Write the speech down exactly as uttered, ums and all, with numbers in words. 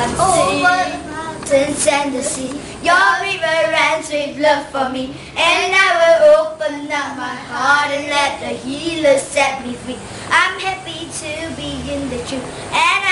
over the mountains and the sea. Your river runs with love for me, and I will open up my heart and let the healer set me free. I'm happy to be in the truth.